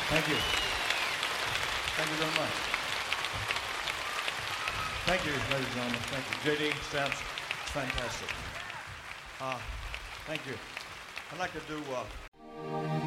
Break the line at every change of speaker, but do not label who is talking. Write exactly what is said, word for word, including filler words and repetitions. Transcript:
Thank you. Thank you very much. Thank you, ladies and gentlemen. Thank you. J D, Stamps, fantastic. Uh, thank you. I'd like to do uh,